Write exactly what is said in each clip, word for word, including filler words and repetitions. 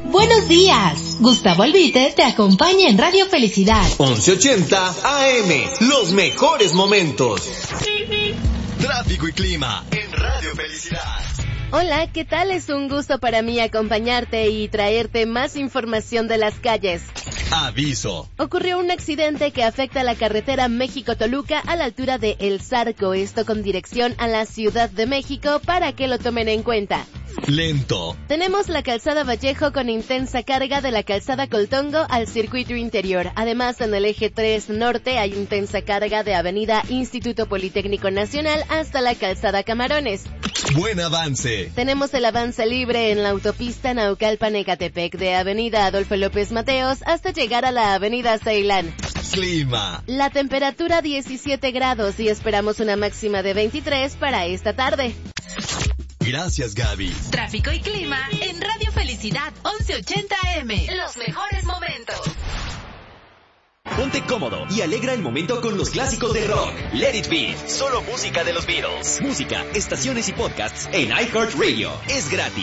Buenos días. Gustavo Albite te acompaña en Radio Felicidad. once ochenta A M, los mejores momentos. Tráfico y clima en Radio Felicidad. Hola, ¿qué tal? Es un gusto para mí acompañarte y traerte más información de las calles. Aviso. Ocurrió un accidente que afecta la carretera México-Toluca a la altura de El Zarco, esto con dirección a la Ciudad de México para que lo tomen en cuenta. Lento. Tenemos la calzada Vallejo con intensa carga de la calzada Coltongo al circuito interior. Además, en el eje tres norte hay intensa carga de avenida Instituto Politécnico Nacional hasta la calzada Camarones. Buen avance. Tenemos el avance libre en la autopista Naucalpan-Ecatepec de avenida Adolfo López Mateos hasta llegar a la avenida Ceilán. Clima. La temperatura diecisiete grados y esperamos una máxima de veintitrés para esta tarde. Gracias, Gaby. Tráfico y clima en Radio Felicidad once ochenta A M. Los mejores momentos. Ponte cómodo y alegra el momento con los clásicos de rock. Let It Be, solo música de los Beatles. Música, estaciones y podcasts en iHeartRadio. Es gratis.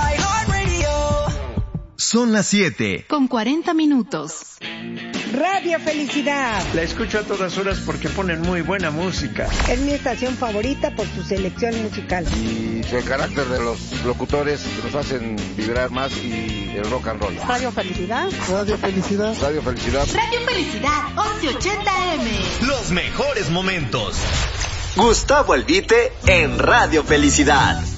Son las siete. Con cuarenta minutos. Radio Felicidad. La escucho a todas horas porque ponen muy buena música. Es mi estación favorita por su selección musical. Y el carácter de los locutores nos hacen vibrar más y el rock and roll. Radio Felicidad. Radio Felicidad. Radio Felicidad. Radio Felicidad once ochenta A M. Los mejores momentos. Gustavo Albite en Radio Felicidad.